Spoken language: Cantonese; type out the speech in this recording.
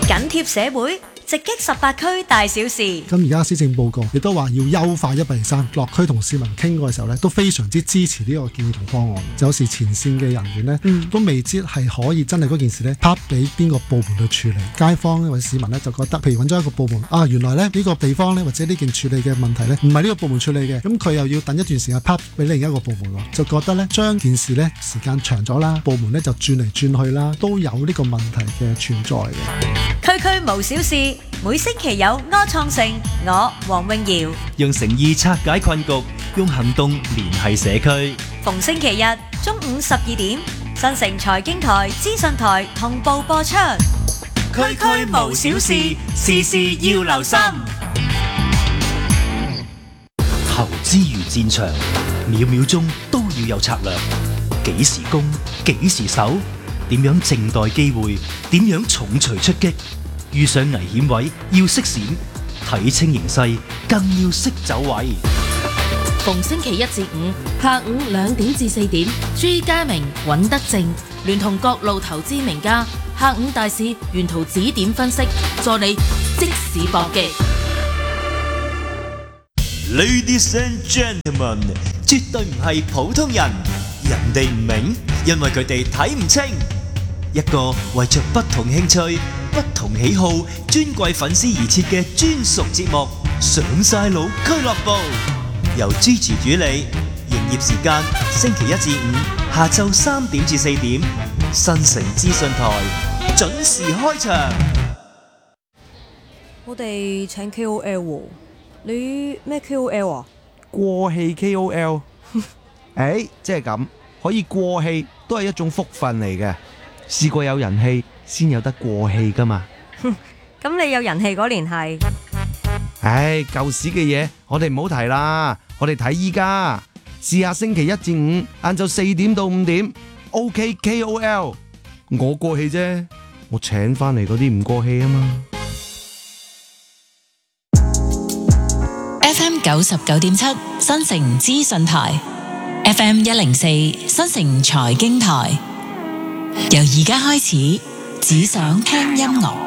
緊貼社會，直擊18區大小事。 咁而家施政報告亦都話要優化103，落區同市民傾過嘅時候咧，都非常之支持呢個建議同方案。有時前線嘅人員咧，都未知係可以真係嗰件事咧，拍俾邊個部門去處理。街坊或者市民咧就覺得，譬如揾咗一個部門啊，原來咧呢個地方咧或者呢件處理嘅問題咧，唔係呢個部門處理嘅，咁佢又要等一段時間拍俾另一個部門喎，就覺得咧將件事咧時間長咗啦，部門咧就轉嚟轉去啦，都有呢個問題嘅存在嘅。 區區無小事，每星期有柯創盛，我黃詠瑤用誠意拆解困局，用行動聯繫社區。 逢星期日中午12點，新城財經台、資訊台同步播出。 區區無小事，事事要留心。投資如戰場，秒秒鐘都要有策略。幾時攻，幾時守，點樣靜待機會，點樣重錘出擊。遇上危險位要識閃，睇清形勢更要識走位。 逢星期一至五下午2點至4點，朱家明、尹德正聯同各路投資名家，下午大市沿途指點分析，助你即時搏擊。 Ladies and gentlemen， 絕對唔係普通人，人哋唔明，因為佢哋睇唔清。一個為着不同興趣、不同喜好、尊貴粉絲而設嘅專屬節目，上晒腦俱樂部，由 Gigi 主理，營業時間星期一至五下晝3點至4點，新城資訊台準時開場。 我哋請 KOL 喎，你咩 KOL 啊？ 過氣 KOL， 即係咁，可以過氣都係一種福分嚟嘅。試過有人氣先有得過氣噶嘛。 咁你有人氣嗰年係？ 舊時嘅嘢我哋唔好提啦，我哋睇依家。試下星期一至五晏晝4點到5點 OK KOL， 我過氣啫，我請翻嚟嗰啲唔過氣啊嘛。 FM 99.7新城資訊台， FM 104新城財經台，由而家開始，只想聽音樂。